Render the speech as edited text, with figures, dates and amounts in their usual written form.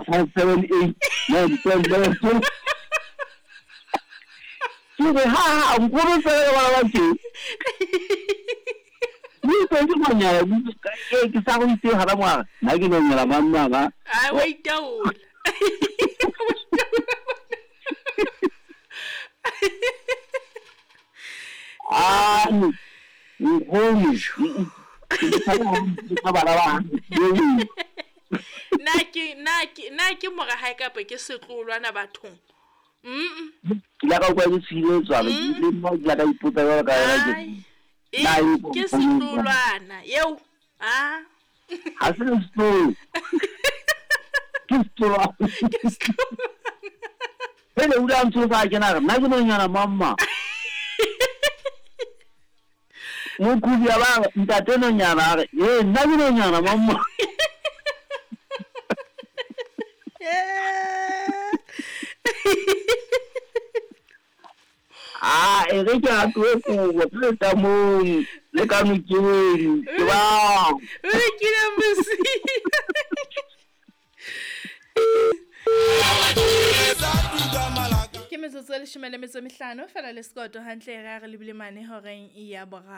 578 912. Ke ha nkuru tsela ba ba ke. Ni ko ke manya ke sa go itse ha ba mwa. Na ke no nyala mamma ba. Ai wait down. Ngoni. Ke ba ba. Na ke mo ga hae ka pe ke setlolwana bathong. La ka kwa di tsile tswa le mo la ka iputa ka ka ke setlolwana yeo ha se sto ke sto hele ula ntse ba ke na ke no nyana mamma mo ku ya ba ntate no nyana na ke no nyana mamma e re ke a tlo go tseta mo le ka mo ke ba re ke na msi ke metsotso le 15 fela le sekoto hantle re lebile mane horeng ya boraro.